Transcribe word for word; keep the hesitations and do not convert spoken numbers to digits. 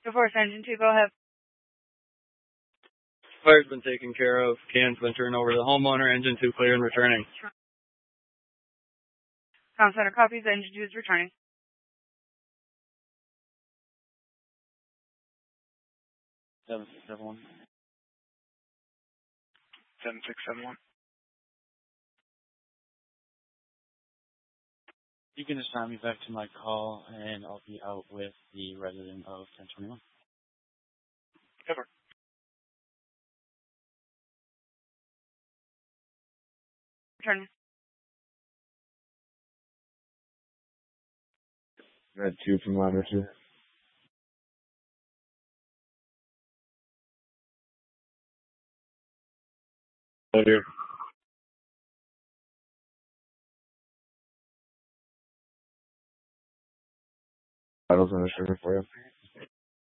Divorce engine two, go ahead. Fire's been taken care of. Can's been turned over to the homeowner. Engine two clear and returning. Comm center copies. Engine two is returning. Seven six seven one. Seven six seven one. You can assign me back to my call, and I'll be out with the resident of ten twenty-one. Cover. Returning. Red two from ladder two. Oh dear. Vitals on the sugar for you.